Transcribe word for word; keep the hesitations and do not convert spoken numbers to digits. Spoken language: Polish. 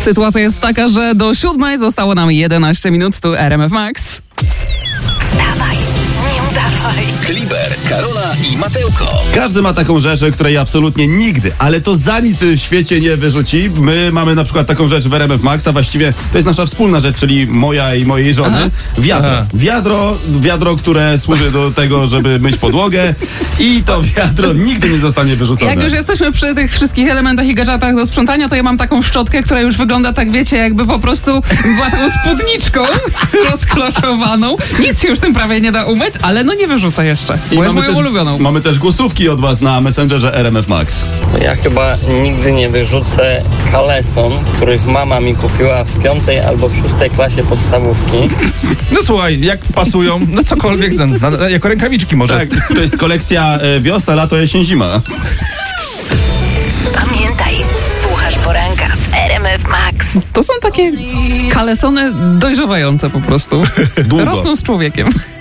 Sytuacja jest taka, że do siódmej zostało nam jedenaście minut, tu R M F Max. Wstawaj, nie udawaj. Kliber, Karola i Matełko. Każdy ma taką rzecz, której absolutnie nigdy, ale to za nic w świecie nie wyrzuci. My mamy na przykład taką rzecz w R M F Max, a właściwie to jest nasza wspólna rzecz, czyli moja i mojej żony. Aha. Wiadro. Aha. Wiadro, wiadro, które służy do tego, żeby myć podłogę i to wiadro nigdy nie zostanie wyrzucone. Jak już jesteśmy przy tych wszystkich elementach i gadżetach do sprzątania, to ja mam taką szczotkę, która już wygląda tak, wiecie, jakby po prostu była taką spódniczką rozkloszowaną. Nic się już tym prawie nie da umyć, ale no nie wyrzucę jeszcze, I bo jest mamy moją też, ulubioną. mamy też głosówki od was na Messengerze R M F Max. Ja chyba nigdy nie wyrzucę kaleson, których mama mi kupiła w piątej albo w szóstej klasie podstawówki. No słuchaj, jak pasują, no cokolwiek, no, na, na, jako rękawiczki może. Tak, to jest kolekcja e, wiosna, lato, jesień, zima. Pamiętaj, słuchasz poranka w R M F Max. To są takie kalesony dojrzewające po prostu. Długo. Rosną z człowiekiem.